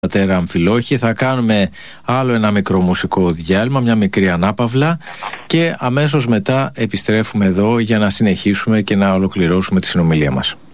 πατέρα Αμφιλόχη. Θα κάνουμε άλλο ένα μικρό μουσικό διάλειμμα, μια μικρή ανάπαυλα και αμέσως μετά επιστρέφουμε εδώ για να συνεχίσουμε και να ολοκληρώσουμε τη συνομιλία μας.